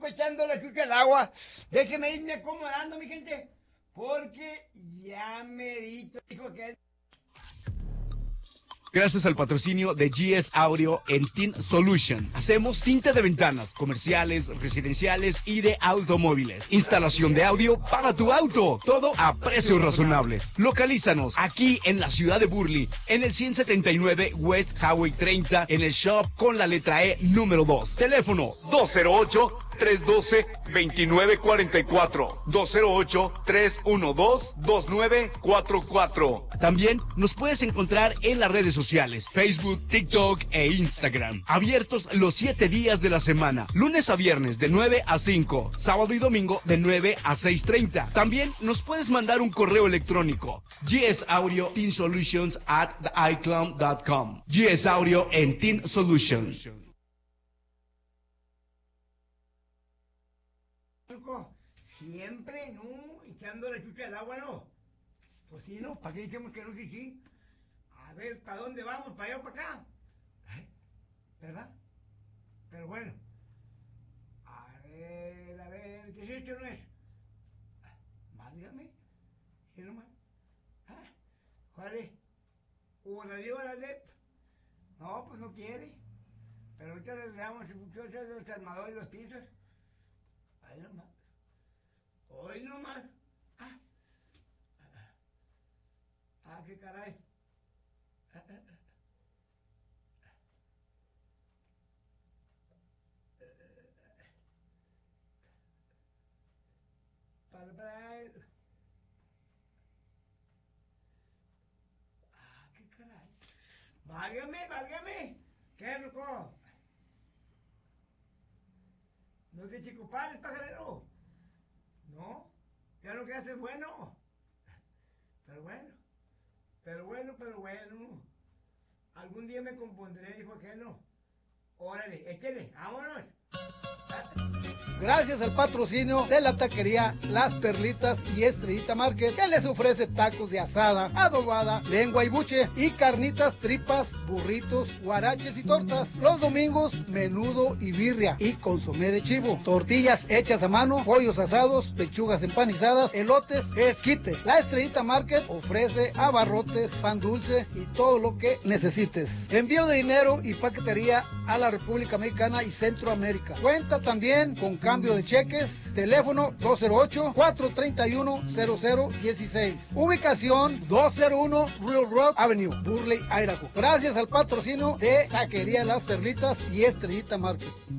echando la chucha al agua. Déjeme irme acomodando, mi gente, porque ya merito, dijo que... Gracias al patrocinio de GS Audio en Tint Solution. Hacemos tinte de ventanas, comerciales, residenciales y de automóviles. Instalación de audio para tu auto. Todo a precios razonables. Localízanos aquí en la ciudad de Burley, en el 179 West Highway 30, en el shop con la letra E número 2. Teléfono 208-312-2944. 208-312-2944. También nos puedes encontrar en las redes sociales, Facebook, TikTok e Instagram. Abiertos los 7 días de la semana, lunes a viernes de 9 a 5, sábado y domingo de 9 a 6:30. También nos puedes mandar un correo electrónico, gsaudio.teensolutions@icloud.com. GS Audio en Tint Solutions. Siempre, ¿no? Echando la chucha al agua, ¿no? Pues sí, ¿no? ¿Para qué decimos que no sí, sí? A ver, ¿para dónde vamos? ¿Para allá o para acá? ¿Verdad? Pero bueno. A ver, ¿qué es esto, no es? Más, dígame. ¿Qué nomás? Órale. Órale. No, pues no quiere. Pero ahorita le damos los armadores y los pisos. Ahí nomás. Hoy nomás. Qué caray. Qué caray. Válgame. ¿Qué, loco? No te chicopares, pajarero. No, ya lo que haces es bueno. Pero bueno. Algún día me compondré, dijo aquel, no. Órale, échale, vámonos. Gracias al patrocinio de la taquería Las Perlitas y Estrellita Market, que les ofrece tacos de asada, adobada, lengua y buche y carnitas, tripas, burritos, guaraches y tortas. Los domingos, menudo y birria y consomé de chivo, tortillas hechas a mano, pollos asados, pechugas empanizadas, elotes, esquite. La Estrellita Market ofrece abarrotes, pan dulce y todo lo que necesites. Envío de dinero y paquetería a la República Mexicana y Centroamérica. Cuenta también con cambio de cheques. Teléfono 208-431-0016. Ubicación 201 Real Road Avenue, Burley, Idaho. Gracias al patrocinio de Taquería Las Perlitas y Estrellita Market.